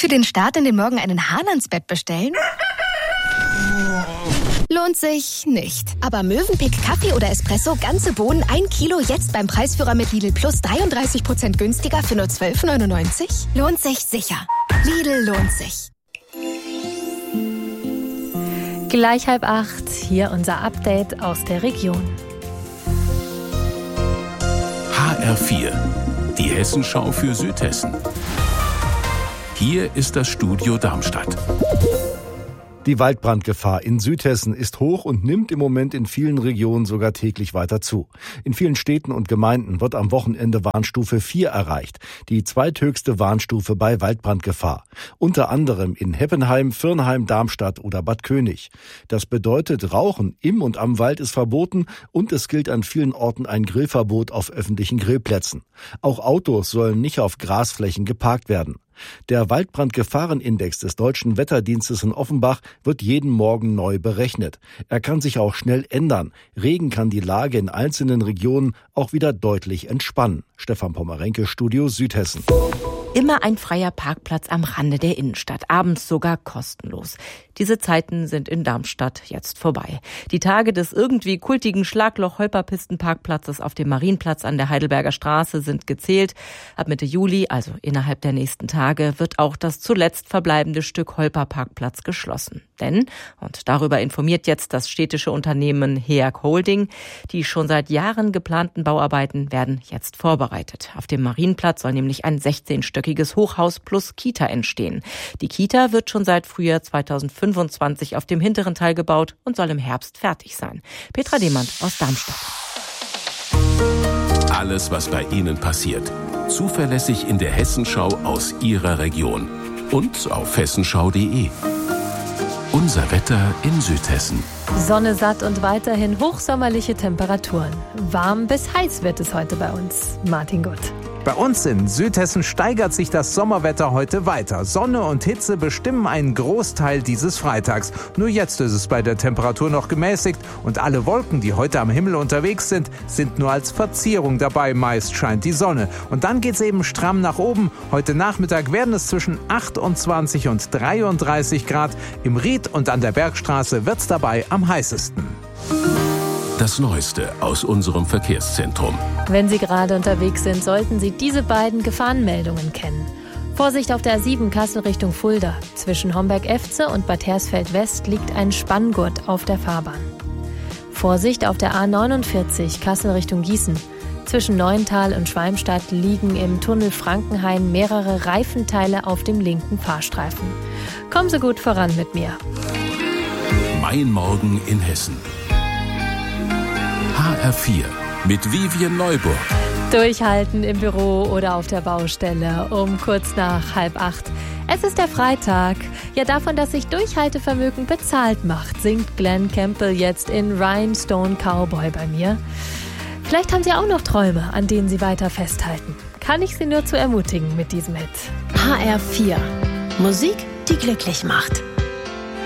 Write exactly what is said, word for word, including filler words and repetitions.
Für den Start in den Morgen einen Hahn ans Bett bestellen? Lohnt sich nicht. Aber Mövenpick Kaffee oder Espresso, ganze Bohnen, ein Kilo, jetzt beim Preisführer mit Lidl Plus dreiunddreißig Prozent günstiger für nur zwölf neunundneunzig? Lohnt sich sicher. Lidl lohnt sich. Gleich halb acht, hier unser Update aus der Region. H R vier, die Hessenschau für Südhessen. Hier ist das Studio Darmstadt. Die Waldbrandgefahr in Südhessen ist hoch und nimmt im Moment in vielen Regionen sogar täglich weiter zu. In vielen Städten und Gemeinden wird am Wochenende Warnstufe vier erreicht, die zweithöchste Warnstufe bei Waldbrandgefahr. Unter anderem in Heppenheim, Virnheim, Darmstadt oder Bad König. Das bedeutet, Rauchen im und am Wald ist verboten und es gilt an vielen Orten ein Grillverbot auf öffentlichen Grillplätzen. Auch Autos sollen nicht auf Grasflächen geparkt werden. Der Waldbrandgefahrenindex des Deutschen Wetterdienstes in Offenbach wird jeden Morgen neu berechnet. Er kann sich auch schnell ändern. Regen kann die Lage in einzelnen Regionen auch wieder deutlich entspannen. Stefan Pommerenke, Studio Südhessen. Immer ein freier Parkplatz am Rande der Innenstadt, abends sogar kostenlos. Diese Zeiten sind in Darmstadt jetzt vorbei. Die Tage des irgendwie kultigen Schlagloch-Holperpisten-Parkplatzes auf dem Marienplatz an der Heidelberger Straße sind gezählt. Ab Mitte Juli, also innerhalb der nächsten Tage, wird auch das zuletzt verbleibende Stück Holperparkplatz geschlossen. Denn, und darüber informiert jetzt das städtische Unternehmen Heag Holding, die schon seit Jahren geplanten Bauarbeiten werden jetzt vorbereitet. Auf dem Marienplatz soll nämlich ein sechzehnstöckiges Hochhaus plus Kita entstehen. Die Kita wird schon seit Frühjahr zweitausendfünfundzwanzig auf dem hinteren Teil gebaut und soll im Herbst fertig sein. Petra Demand aus Darmstadt. Alles, was bei Ihnen passiert. Zuverlässig in der Hessenschau aus Ihrer Region. Und auf hessenschau punkt de. Unser Wetter in Südhessen. Sonne satt und weiterhin hochsommerliche Temperaturen. Warm bis heiß wird es heute bei uns. Martin Gutt. Bei uns in Südhessen steigert sich das Sommerwetter heute weiter. Sonne und Hitze bestimmen einen Großteil dieses Freitags. Nur jetzt ist es bei der Temperatur noch gemäßigt und alle Wolken, die heute am Himmel unterwegs sind, sind nur als Verzierung dabei. Meist scheint die Sonne. Und dann geht's eben stramm nach oben. Heute Nachmittag werden es zwischen achtundzwanzig und dreiunddreißig Grad. Im Ried und an der Bergstraße wird's dabei am heißesten. Das Neueste aus unserem Verkehrszentrum. Wenn Sie gerade unterwegs sind, sollten Sie diese beiden Gefahrenmeldungen kennen. Vorsicht auf der A sieben Kassel Richtung Fulda. Zwischen Homberg-Efze und Bad Hersfeld West liegt ein Spanngurt auf der Fahrbahn. Vorsicht auf der A neunundvierzig Kassel Richtung Gießen. Zwischen Neuental und Schwalmstadt liegen im Tunnel Frankenhain mehrere Reifenteile auf dem linken Fahrstreifen. Kommen Sie gut voran mit mir. Mein Morgen in Hessen. H R vier mit Vivian Neuburg. Durchhalten im Büro oder auf der Baustelle um kurz nach halb acht. Es ist der Freitag. Ja, davon, dass sich Durchhaltevermögen bezahlt macht, singt Glenn Campbell jetzt in Rhinestone Cowboy bei mir. Vielleicht haben Sie auch noch Träume, an denen Sie weiter festhalten. Kann ich Sie nur zu ermutigen mit diesem Hit. H R vier. Musik, die glücklich macht.